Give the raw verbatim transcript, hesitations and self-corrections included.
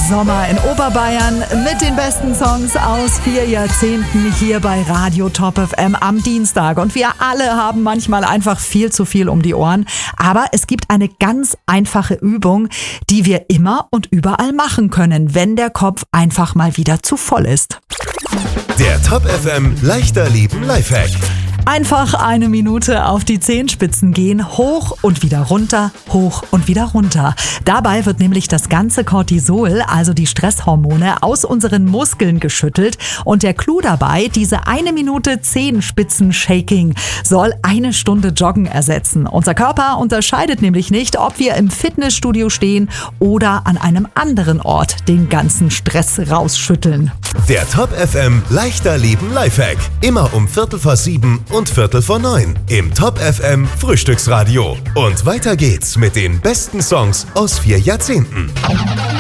Sommer in Oberbayern mit den besten Songs aus vier Jahrzehnten hier bei Radio Top F M am Dienstag. Und wir alle haben manchmal einfach viel zu viel um die Ohren. Aber es gibt eine ganz einfache Übung, die wir immer und überall machen können, wenn der Kopf einfach mal wieder zu voll ist. Der Top F M Leichter Leben Lifehack. Einfach eine Minute auf die Zehenspitzen gehen, hoch und wieder runter, hoch und wieder runter. Dabei wird nämlich das ganze Cortisol, also die Stresshormone, aus unseren Muskeln geschüttelt. Und der Clou dabei, diese eine Minute Zehenspitzen-Shaking soll eine Stunde Joggen ersetzen. Unser Körper unterscheidet nämlich nicht, ob wir im Fitnessstudio stehen oder an einem anderen Ort den ganzen Stress rausschütteln. Der Top F M Leichter Leben Lifehack. Immer um Viertel vor sieben und Viertel vor neun im Top F M Frühstücksradio. Und weiter geht's mit den besten Songs aus vier Jahrzehnten.